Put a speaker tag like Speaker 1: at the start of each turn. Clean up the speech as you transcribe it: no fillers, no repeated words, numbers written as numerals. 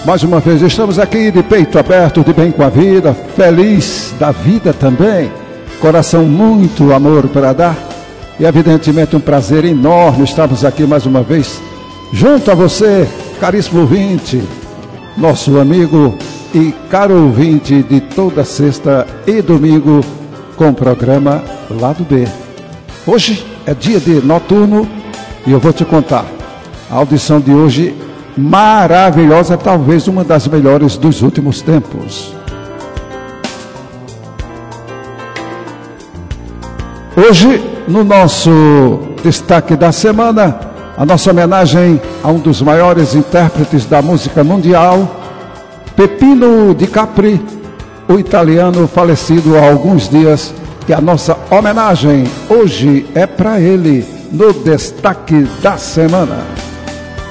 Speaker 1: Mais uma vez estamos aqui de peito aberto, de bem com a vida, feliz da vida também, coração muito amor para dar e evidentemente um prazer enorme estarmos aqui mais uma vez junto a você, caríssimo ouvinte, nosso amigo e caro ouvinte de toda sexta e domingo com o programa Lado B. Hoje é dia de noturno e eu vou te contar, a audição de hoje maravilhosa, talvez uma das melhores dos últimos tempos. Hoje, no nosso destaque da semana, a nossa homenagem a um dos maiores intérpretes da música mundial, Peppino Di Capri, o italiano falecido há alguns dias, e a nossa homenagem hoje é para ele, no destaque da semana.